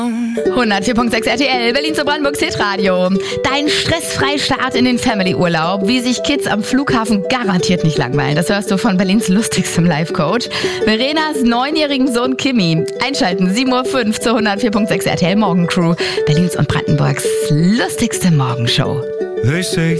104.6 RTL, Berlin zu Brandenburgs Hitradio. Dein stressfreier Start in den Family-Urlaub, wie sich Kids am Flughafen garantiert nicht langweilen. Das hörst du von Berlins lustigstem Live-Coach, Verenas 9-jährigen Sohn Kimi. Einschalten, 7.05 Uhr zur 104.6 RTL Morgencrew, Berlins und Brandenburgs lustigste Morgenshow. They say